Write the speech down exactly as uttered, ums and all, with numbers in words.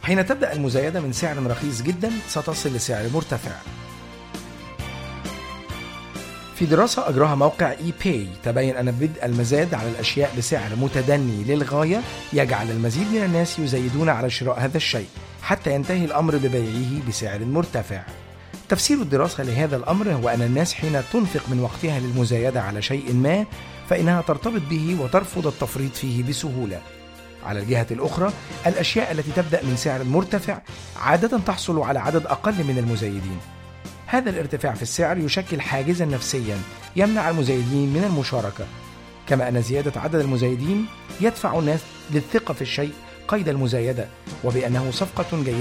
حين تبدأ المزايدة من سعر رخيص جدا ستصل لسعر مرتفع. في دراسة أجراها موقع إي باي تبين أن بدء المزاد على الأشياء بسعر متدني للغاية يجعل المزيد من الناس يزايدون على شراء هذا الشيء حتى ينتهي الأمر ببيعه بسعر مرتفع. تفسير الدراسة لهذا الأمر هو أن الناس حين تنفق من وقتها للمزايدة على شيء ما فإنها ترتبط به وترفض التفريط فيه بسهولة. على الجهة الأخرى الأشياء التي تبدأ من سعر مرتفع عادة تحصل على عدد أقل من المزايدين. هذا الارتفاع في السعر يشكل حاجزا نفسيا يمنع المزايدين من المشاركة، كما أن زيادة عدد المزايدين يدفع الناس للثقة في الشيء قيد المزايدة وبأنه صفقة جيدة